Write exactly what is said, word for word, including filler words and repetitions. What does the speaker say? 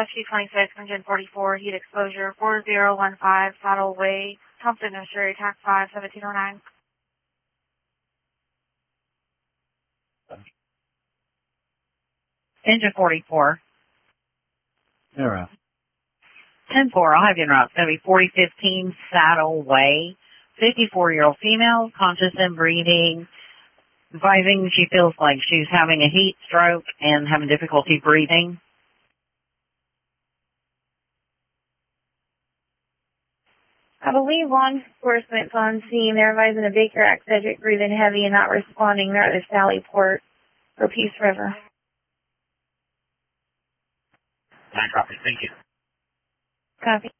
Husky twenty-six, engine forty-four, heat exposure, four zero one five, Saddle Way, Thompson, Missouri, tax five, seventeen oh nine. Engine forty-four. Zero. ten four, I'll have you in route. It's going to be forty fifteen Saddle Way. fifty-four-year-old female, conscious and breathing, advising she feels like she's having a heat stroke and having difficulty breathing. I believe law enforcement's on scene. They're advising a Baker Act Cedric breathing heavy and not responding. They're at the Sallyport for Peace River. Nine copy. Thank you. Copy.